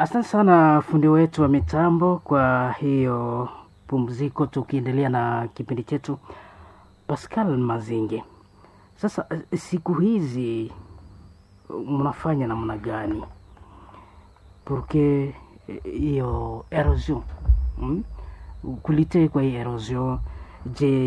Asante sana fundi wetu wa mitambo kwa hiyo pumziko, tukiendelea na kipindi chetu. Pascal Mazinge, sasa siku hizi mnafanya namna gani porque hiyo erosion kulite kwa hiyo erosion? Je,